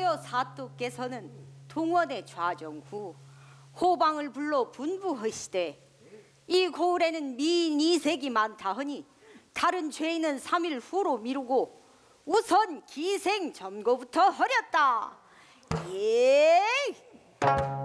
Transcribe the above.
주여 사또께서는 동원의 좌정 후 호방을 불러 분부하시되 이 고을에는 미인 이색이 많다 하니 다른 죄인은 3일 후로 미루고 우선 기생 점거부터 하렸다. 예.